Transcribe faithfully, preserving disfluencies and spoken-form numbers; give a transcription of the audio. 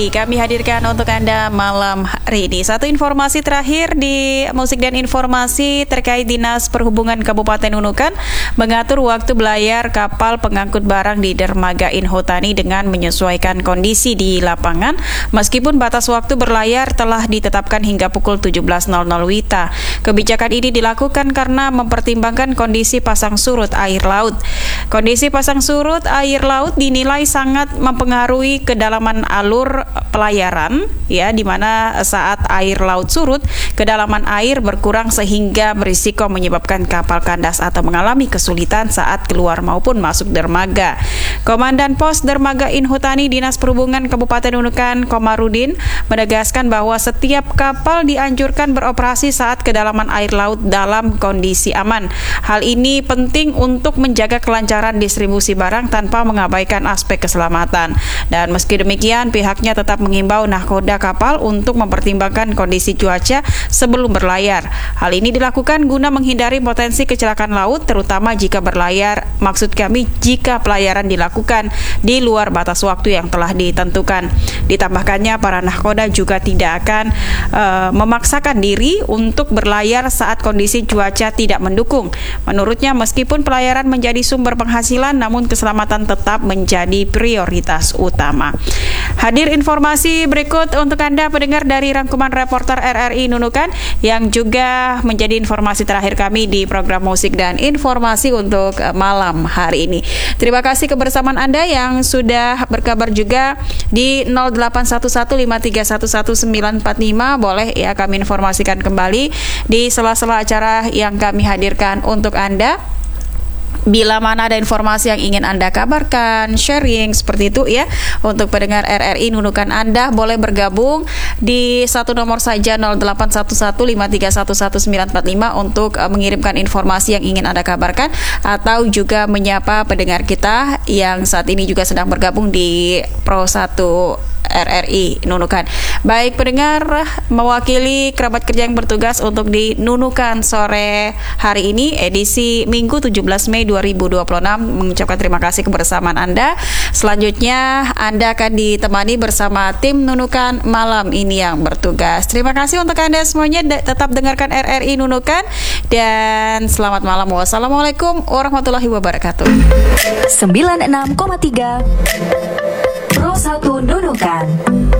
Kami hadirkan untuk Anda malam hari ini satu informasi terakhir di Musik dan Informasi terkait Dinas Perhubungan Kabupaten Nunukan mengatur waktu belayar kapal pengangkut barang di dermaga Inhotani dengan menyesuaikan kondisi di lapangan meskipun batas waktu berlayar telah ditetapkan hingga pukul tujuh belas nol nol W I T A. Kebijakan ini dilakukan karena mempertimbangkan kondisi pasang surut air laut. Kondisi pasang surut air laut dinilai sangat mempengaruhi kedalaman alur pelayaran, ya, di mana saat air laut surut, kedalaman air berkurang sehingga berisiko menyebabkan kapal kandas atau mengalami kesulitan saat keluar maupun masuk dermaga. Komandan Pos Dermaga Inhotani Dinas Perhubungan Kabupaten Nunukan Komarudin menegaskan bahwa setiap kapal dianjurkan beroperasi saat kedalaman air laut dalam kondisi aman. Hal ini penting untuk menjaga kelancaran distribusi barang tanpa mengabaikan aspek keselamatan. Dan meski demikian, pihaknya tetap mengimbau nahkoda kapal untuk mempertimbangkan kondisi cuaca sebelum berlayar. Hal ini dilakukan guna menghindari potensi kecelakaan laut, terutama jika berlayar, maksud kami jika pelayaran dilakukan di luar batas waktu yang telah ditentukan. Ditambahkannya, para nahkoda juga tidak akan uh, memaksakan diri untuk berlayar saat kondisi cuaca tidak mendukung. Menurutnya, meskipun pelayaran menjadi sumber penghasilan, namun keselamatan tetap menjadi prioritas utama. Hadir informasi berikut untuk Anda pendengar dari rangkuman reporter R R I Nunukan yang juga menjadi informasi terakhir kami di program Musik dan Informasi untuk malam hari ini. Terima kasih kebersamaan Anda yang sudah berkabar juga di nol delapan satu satu lima tiga satu satu sembilan empat lima. Boleh ya kami informasikan kembali di sela-sela acara yang kami hadirkan untuk Anda. Bila mana ada informasi yang ingin Anda kabarkan, sharing seperti itu ya, untuk pendengar R R I Nunukan, Anda boleh bergabung di satu nomor saja nol delapan satu satu lima tiga satu satu sembilan empat lima untuk uh, mengirimkan informasi yang ingin Anda kabarkan atau juga menyapa pendengar kita yang saat ini juga sedang bergabung di Pro satu R R I Nunukan. Baik pendengar, mewakili kerabat kerja yang bertugas untuk di Nunukan sore hari ini edisi Minggu tujuh belas Mei dua ribu dua puluh enam mengucapkan terima kasih kebersamaan Anda. Selanjutnya Anda akan ditemani bersama tim Nunukan malam ini yang bertugas. Terima kasih untuk Anda semuanya, tetap dengarkan R R I Nunukan dan selamat malam. Wassalamualaikum warahmatullahi wabarakatuh. sembilan puluh enam koma tiga Pro satu Nunukan.